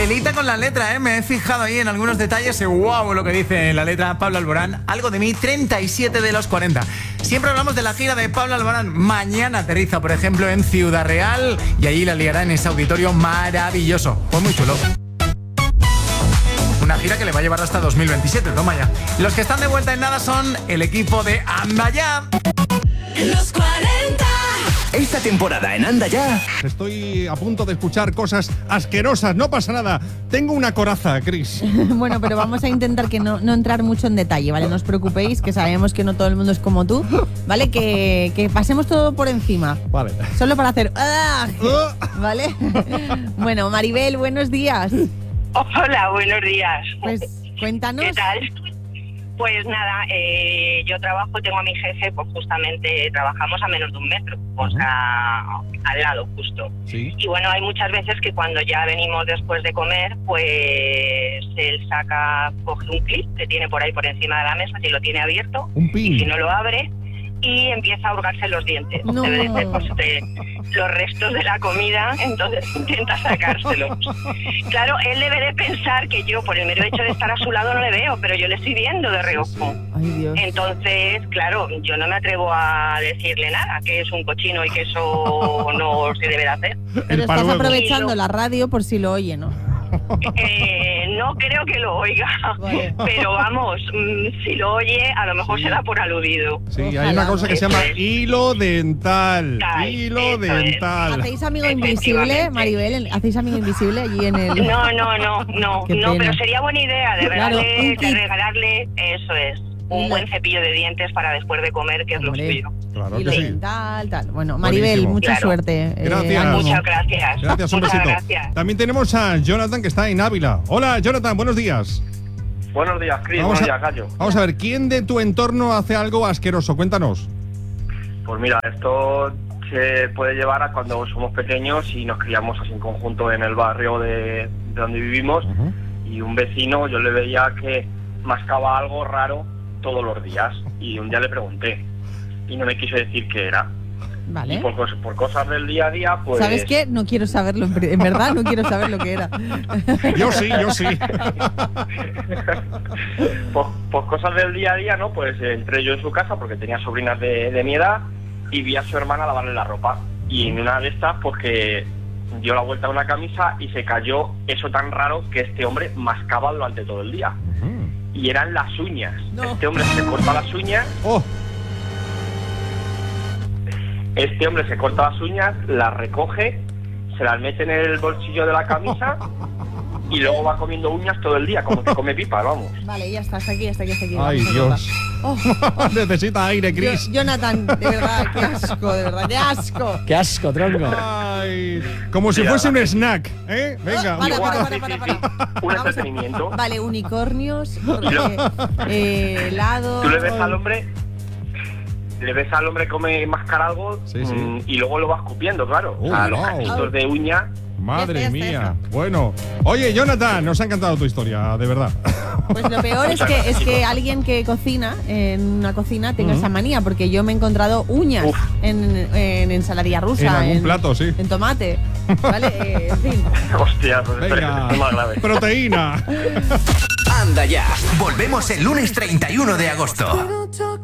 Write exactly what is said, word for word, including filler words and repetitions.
Telita con la letra, ¿eh? Me he fijado ahí en algunos detalles y wow, lo que dice la letra Pablo Alborán. Algo de mí, treinta y siete de los cuarenta. Siempre hablamos de la gira de Pablo Alborán. Mañana aterriza, por ejemplo, en Ciudad Real y allí la liará en ese auditorio maravilloso. Pues muy chulo. Una gira que le va a llevar hasta dos mil veintisiete, toma ya. Los que están de vuelta en nada son el equipo de Anda Ya. Los cuarenta. Esta temporada en Anda Ya. Estoy a punto de escuchar cosas asquerosas, no pasa nada. Tengo una coraza, Chris. Bueno, pero vamos a intentar que no, no entrar mucho en detalle, ¿vale? No os preocupéis, que sabemos que no todo el mundo es como tú, ¿vale? Que, que pasemos todo por encima. Vale. Solo para hacer... ¡ah! ¿Vale? Bueno, Maribel, buenos días. Hola, buenos días. Pues cuéntanos. ¿Qué tal? Pues nada, eh, yo trabajo, tengo a mi jefe, pues justamente trabajamos a menos de un metro, o sea, al lado justo. Sí. Y bueno, hay muchas veces que cuando ya venimos después de comer, pues él saca, coge un clip que tiene por ahí por encima de la mesa, si lo tiene abierto, Un pin. y si no lo abre, y empieza a hurgarse los dientes. No. Debe de ser pues, de los restos de la comida, entonces intenta sacárselos. Claro, él debe de pensar que yo, por el mero hecho de estar a su lado, no le veo, pero yo le estoy viendo de reojo. Ay, Dios. Entonces, claro, yo no me atrevo a decirle nada, que es un cochino y que eso no se debe de hacer. Pero El estás paluego. aprovechando la radio por si lo oye, ¿no? Eh, no creo que lo oiga, Vale. pero vamos, mmm, si lo oye, a lo mejor Sí. se da por aludido. Sí, hay Ojalá. una cosa que se llama Eso es. hilo dental. Ay, Hilo eso es. dental. ¿Hacéis amigo invisible, Efectivamente. Maribel? ¿Hacéis amigo invisible allí en el...? No, no, no, no, Qué no, pena. pero sería buena idea de Claro, regalarle, un kit. de regalarle, eso es, un Una- buen cepillo de dientes para después de comer, que es lo Hombre. suyo. Claro Y lo que sí. dental, tal. Bueno, Maribel, Buenísimo. mucha Claro. suerte. eh, Gracias. ánimo. Muchas gracias. Gracias, un Muchas besito. gracias. También tenemos a Jonathan, que está en Ávila. Hola, Jonathan, buenos días. Buenos días, Cris. Vamos Buenos a- días, Gallo. Vamos a ver, ¿quién de tu entorno hace algo asqueroso? Cuéntanos. Pues mira, esto se puede llevar a cuando somos pequeños y nos criamos así en conjunto en el barrio de, de donde vivimos. Y un vecino, yo le veía que mascaba algo raro todos los días. Y un día le pregunté y no me quiso decir qué era. Y Vale. por, cos- por cosas del día a día, pues... ¿Sabes qué? No quiero saberlo. En pri- en verdad, no quiero saber lo que era. Yo sí, yo sí. Pues, pues cosas del día a día, ¿no? Pues eh, entré yo en su casa porque tenía sobrinas de, de mi edad y vi a su hermana lavarle la ropa. Y en una de estas, pues que dio la vuelta a una camisa y se cayó eso tan raro que este hombre mascaba durante todo el día. Y eran las uñas. No. Este hombre se corta las uñas, Oh, este hombre se corta las uñas, las recoge, se las mete en el bolsillo de la camisa y luego va comiendo uñas todo el día, como que come pipa, vamos. Vale, ya está, hasta aquí, hasta aquí, hasta aquí. ay, Vamos a Dios. cortar. Oh, Necesita aire, Yo- Chris. Jonathan, de verdad, qué asco, de verdad, qué asco. ¡Qué asco, tronco! Ay, como si Sí, fuese la un verdad. snack, ¿eh? Venga. Ah, para, Igual, para, sí, para, sí, para, sí. para. Un Vamos a- entretenimiento. Vale, unicornios, porque, eh, helado. Tú le ves al hombre, le ves al hombre come mascar algo Sí, sí. mm, y luego lo va escupiendo, claro. Oh, o sea, los wow. cachitos de uña. Madre Ya está, ya está, mía. Bueno, oye, Jonathan, nos ha encantado tu historia, de verdad. Pues lo peor es que es que alguien que cocina en una cocina tenga esa manía, porque yo me he encontrado uñas Uf. en, en ensaladilla rusa, En algún plato, sí. en tomate, ¿vale? Eh, en fin. Hostia, pues esto Venga, es más grave. proteína. Anda Ya. Volvemos el lunes treinta y uno de agosto.